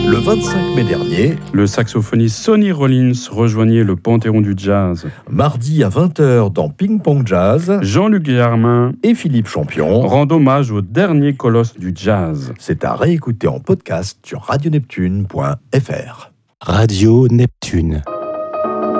Le 25 mai dernier, le saxophoniste Sonny Rollins rejoignait le Panthéon du jazz. Mardi à 20h dans Ping Pong Jazz, Jean-Luc Guillermin et Philippe Champion rend hommage au dernier colosse du jazz. C'est à réécouter en podcast sur radioneptune.fr. Radio Neptune.